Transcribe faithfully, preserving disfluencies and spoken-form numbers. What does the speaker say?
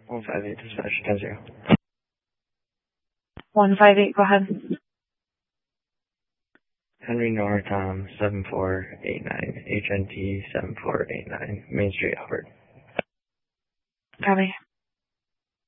one five eight, dispatch, ten zero. one five eight, go ahead. Henry Nor Tom, seven four eight nine, H N T seven four eight nine, Main Street, Albert. Copy.